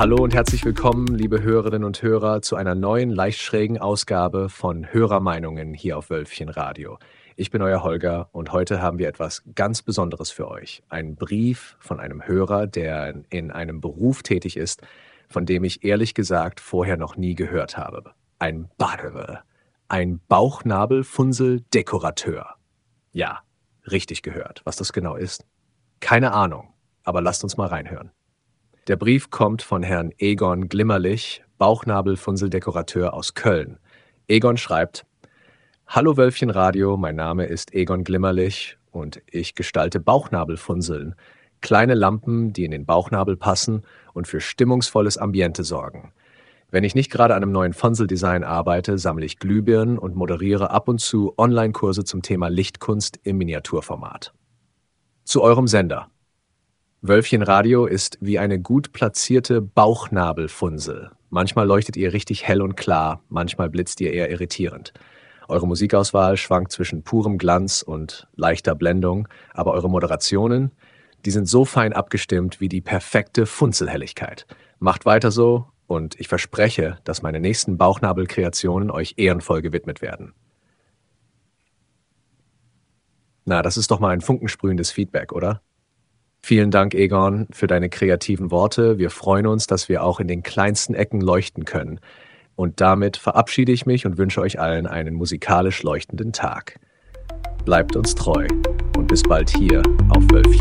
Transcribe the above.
Hallo und herzlich willkommen, liebe Hörerinnen und Hörer, zu einer neuen, leicht schrägen Ausgabe von Hörermeinungen hier auf Wölfchen Radio. Ich bin euer Holger und heute haben wir etwas ganz Besonderes für euch. Einen Brief von einem Hörer, der in einem Beruf tätig ist, von dem ich ehrlich gesagt vorher noch nie gehört habe. Ein Barbe, ein Bauchnabelfunsel-Dekorateur. Ja, richtig gehört. Was das genau ist? Keine Ahnung, aber lasst uns mal reinhören. Der Brief kommt von Herrn Egon Glimmerlich, Bauchnabelfunseldekorateur aus Köln. Egon schreibt: Hallo Wölfchen Radio, mein Name ist Egon Glimmerlich und ich gestalte Bauchnabelfunseln. Kleine Lampen, die in den Bauchnabel passen und für stimmungsvolles Ambiente sorgen. Wenn ich nicht gerade an einem neuen Funseldesign arbeite, sammle ich Glühbirnen und moderiere ab und zu Online-Kurse zum Thema Lichtkunst im Miniaturformat. Zu eurem Sender. Wölfchen Radio ist wie eine gut platzierte Bauchnabelfunsel. Manchmal leuchtet ihr richtig hell und klar, manchmal blitzt ihr eher irritierend. Eure Musikauswahl schwankt zwischen purem Glanz und leichter Blendung, aber eure Moderationen, die sind so fein abgestimmt wie die perfekte Funzelhelligkeit. Macht weiter so und ich verspreche, dass meine nächsten Bauchnabelkreationen euch ehrenvoll gewidmet werden. Na, das ist doch mal ein funkensprühendes Feedback, oder? Vielen Dank, Egon, für deine kreativen Worte. Wir freuen uns, dass wir auch in den kleinsten Ecken leuchten können. Und damit verabschiede ich mich und wünsche euch allen einen musikalisch leuchtenden Tag. Bleibt uns treu und bis bald hier auf Wölfchen